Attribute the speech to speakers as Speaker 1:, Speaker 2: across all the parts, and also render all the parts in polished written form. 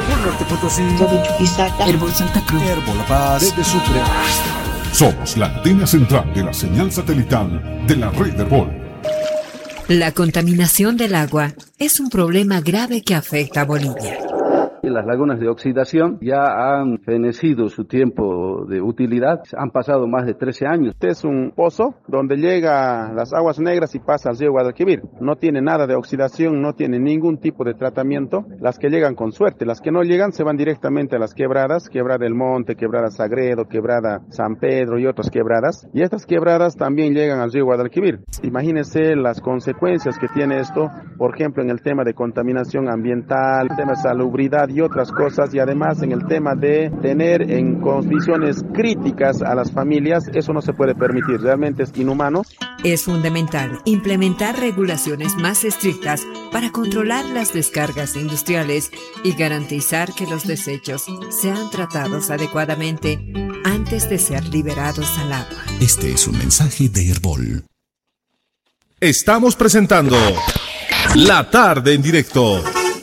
Speaker 1: Herbol Norte Potosí,
Speaker 2: de Chuquisaca,
Speaker 3: Herbol Santa Cruz,
Speaker 1: Herbol La Paz, desde Sucre.
Speaker 4: Somos la antena central de la señal satelital de la red Herbol.
Speaker 5: La contaminación del agua es un problema grave que afecta a Bolivia.
Speaker 6: Las lagunas de oxidación ya han fenecido su tiempo de utilidad, han pasado más de 13 años.
Speaker 7: Este es un pozo donde llega las aguas negras y pasa al río Guadalquivir. No tiene nada de oxidación, no tiene ningún tipo de tratamiento. Las que llegan con suerte, las que no llegan se van directamente a las quebradas, Quebrada del Monte, Quebrada Sagredo, Quebrada San Pedro y otras quebradas. Y estas quebradas también llegan al río Guadalquivir. Imagínense las consecuencias que tiene esto, por ejemplo, en el tema de contaminación ambiental, el tema de salubridad y otras cosas, y además en el tema de tener en condiciones críticas a las familias. Eso no se puede permitir, realmente es inhumano.
Speaker 5: Es fundamental implementar regulaciones más estrictas para controlar las descargas industriales y garantizar que los desechos sean tratados adecuadamente antes de ser liberados al agua.
Speaker 8: Este es un mensaje de Herbol.
Speaker 9: Estamos presentando La Tarde en Directo.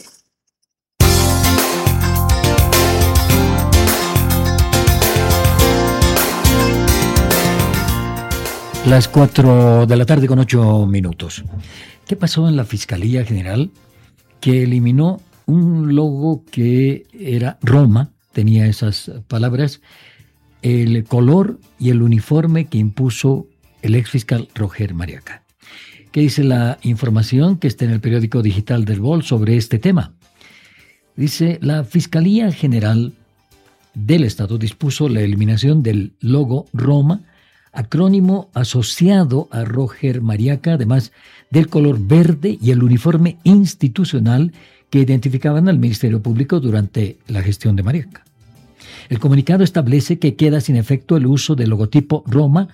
Speaker 10: Las 4 de la tarde con 8 minutos. ¿Qué pasó en la Fiscalía General? Que eliminó un logo que era Roma, tenía esas palabras, el color y el uniforme que impuso el exfiscal Roger Mariaca. ¿Qué dice la información que está en el periódico digital del Herbol sobre este tema? Dice, la Fiscalía General del Estado dispuso la eliminación del logo Roma, acrónimo asociado a Roger Mariaca, además del color verde y el uniforme institucional que identificaban al Ministerio Público durante la gestión de Mariaca. El comunicado establece que queda sin efecto el uso del logotipo Roma,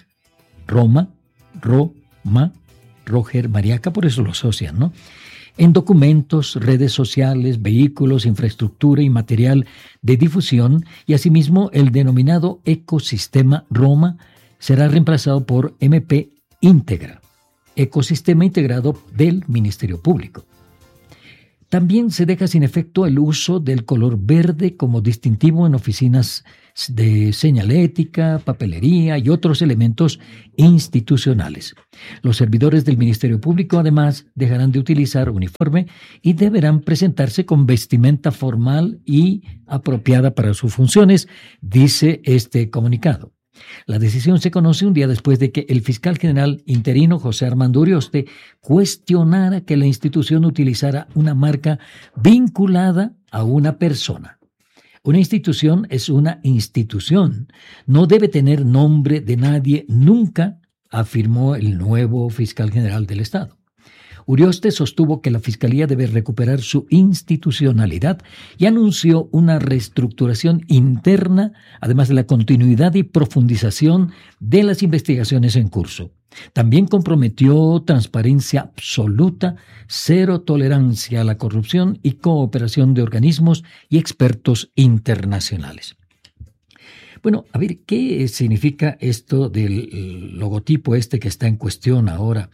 Speaker 10: Roger Mariaca, por eso lo asocian, ¿no? En documentos, redes sociales, vehículos, infraestructura y material de difusión, y asimismo el denominado ecosistema Roma será reemplazado por MP Íntegra, ecosistema integrado del Ministerio Público. También se deja sin efecto el uso del color verde como distintivo en oficinas de señalética, papelería y otros elementos institucionales. Los servidores del Ministerio Público además dejarán de utilizar uniforme y deberán presentarse con vestimenta formal y apropiada para sus funciones, dice este comunicado. La decisión se conoce un día después de que el fiscal general interino José Armando Urioste cuestionara que la institución utilizara una marca vinculada a una persona. Una institución es una institución, no debe tener nombre de nadie nunca, afirmó el nuevo fiscal general del Estado. Urioste sostuvo que la Fiscalía debe recuperar su institucionalidad y anunció una reestructuración interna, además de la continuidad y profundización de las investigaciones en curso. También comprometió transparencia absoluta, cero tolerancia a la corrupción y cooperación de organismos y expertos internacionales. Bueno, a ver, ¿qué significa esto del logotipo que está en cuestión ahora?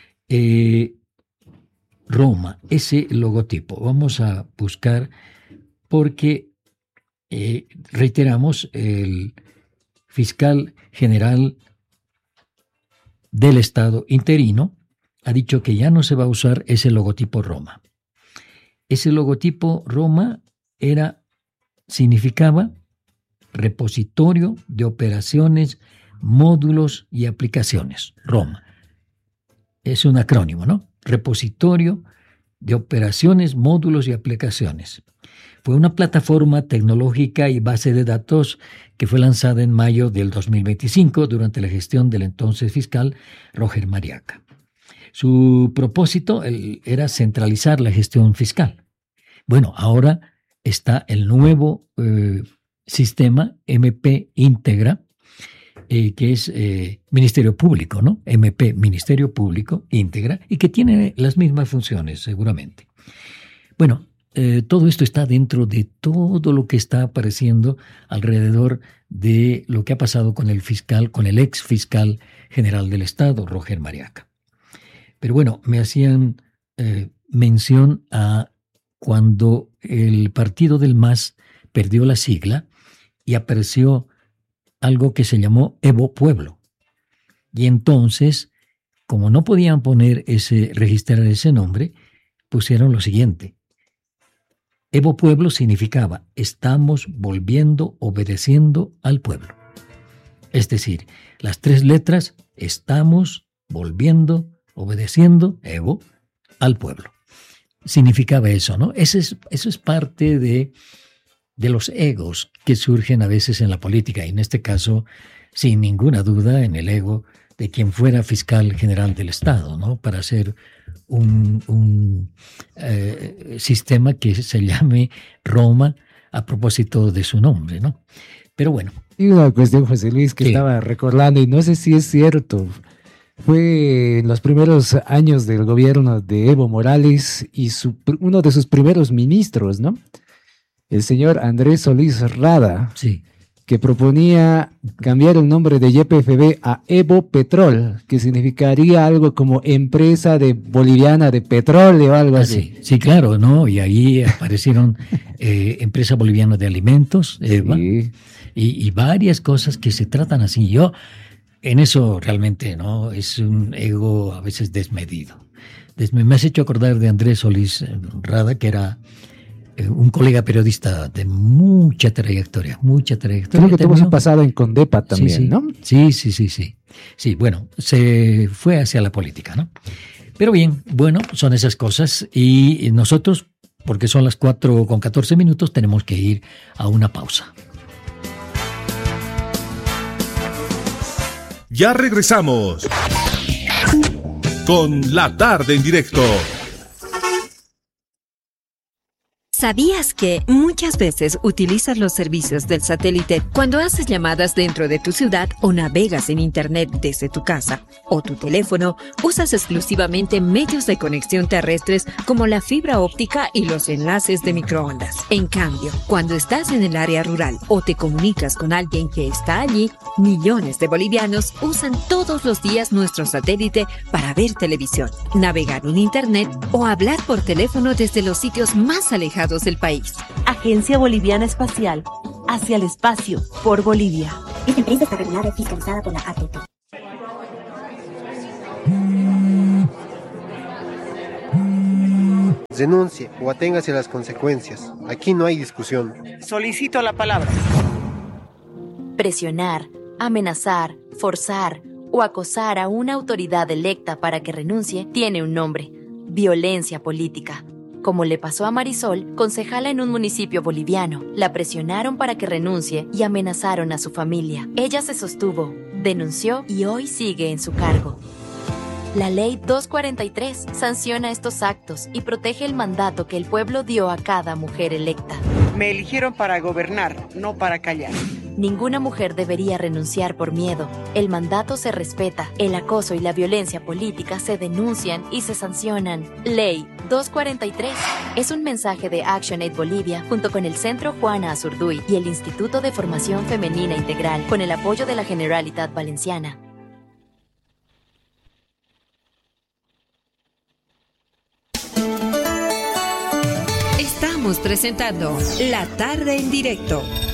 Speaker 10: Roma, ese logotipo. Vamos a buscar porque, reiteramos, el fiscal general del Estado interino ha dicho que ya no se va a usar ese logotipo Roma. Ese logotipo Roma significaba repositorio de operaciones, módulos y aplicaciones. Roma. Es un acrónimo, ¿no? Repositorio de operaciones, módulos y aplicaciones. Fue una plataforma tecnológica y base de datos que fue lanzada en mayo del 2025 durante la gestión del entonces fiscal Roger Mariaca. Su propósito era centralizar la gestión fiscal. Bueno, ahora está el nuevo sistema MP Íntegra, que es Ministerio Público, ¿no? MP, Ministerio Público, Íntegra, y que tiene las mismas funciones, seguramente. Bueno, todo esto está dentro de todo lo que está apareciendo alrededor de lo que ha pasado con el fiscal, con el ex fiscal general del Estado, Roger Mariaca. Pero bueno, me hacían mención a cuando el partido del MAS perdió la sigla y apareció algo que se llamó Evo Pueblo. Y entonces, como no podían registrar ese nombre, pusieron lo siguiente. Evo Pueblo significaba estamos volviendo, obedeciendo al pueblo. Es decir, las 3 letras, estamos volviendo, obedeciendo, Evo, al pueblo. Significaba eso, ¿no? Eso es parte de los egos que surgen a veces en la política, y en este caso, sin ninguna duda, en el ego de quien fuera fiscal general del Estado, ¿no? Para hacer un sistema que se llame Roma a propósito de su nombre, ¿no? Pero bueno.
Speaker 2: Y una cuestión, José Luis, que
Speaker 10: sí,
Speaker 2: estaba recordando, y no sé si es cierto, fue en los primeros años del gobierno de Evo Morales y uno de sus primeros ministros, ¿no? El señor Andrés Solís Rada,
Speaker 10: sí,
Speaker 2: que proponía cambiar el nombre de YPFB a Evo Petrol, que significaría algo como empresa boliviana de petróleo o algo así.
Speaker 10: Sí, claro, ¿no? Y ahí aparecieron empresa boliviana de alimentos, Eva,
Speaker 2: Sí.
Speaker 10: y varias cosas que se tratan así. Yo, en eso realmente, ¿no? Es un ego a veces desmedido. Me has hecho acordar de Andrés Solís Rada, que era un colega periodista de mucha trayectoria.
Speaker 2: Creo que tuvo su pasado en Condepa también,
Speaker 10: sí,
Speaker 2: ¿no?
Speaker 10: Sí. Sí, bueno, se fue hacia la política, ¿no? Pero bien, bueno, son esas cosas y nosotros, porque son las 4:14, tenemos que ir a una pausa.
Speaker 9: Ya regresamos con La Tarde en Directo.
Speaker 5: ¿Sabías que muchas veces utilizas los servicios del satélite cuando haces llamadas dentro de tu ciudad o navegas en internet desde tu casa o tu teléfono? Usas exclusivamente medios de conexión terrestres como la fibra óptica y los enlaces de microondas. En cambio, cuando estás en el área rural o te comunicas con alguien que está allí, millones de bolivianos usan todos los días nuestro satélite para ver televisión, navegar en internet o hablar por teléfono desde los sitios más alejados del país.
Speaker 3: Agencia Boliviana Espacial, hacia el espacio, por Bolivia.
Speaker 11: Esta empresa está regulada y fiscalizada por la ATP.
Speaker 12: Denuncie o aténgase a las consecuencias. Aquí no hay discusión.
Speaker 13: Solicito la palabra.
Speaker 14: Presionar, amenazar, forzar o acosar a una autoridad electa para que renuncie tiene un nombre: violencia política. Como le pasó a Marisol, concejala en un municipio boliviano. La presionaron para que renuncie y amenazaron a su familia. Ella se sostuvo, denunció y hoy sigue en su cargo. La Ley 243 sanciona estos actos y protege el mandato que el pueblo dio a cada mujer electa.
Speaker 13: Me eligieron para gobernar, no para callar.
Speaker 14: Ninguna mujer debería renunciar por miedo. El mandato se respeta, el acoso y la violencia política se denuncian y se sancionan. Ley 243 es un mensaje de ActionAid Bolivia junto con el Centro Juana Azurduy y el Instituto de Formación Femenina Integral con el apoyo de la Generalitat Valenciana.
Speaker 5: Estamos presentando La Tarde en Directo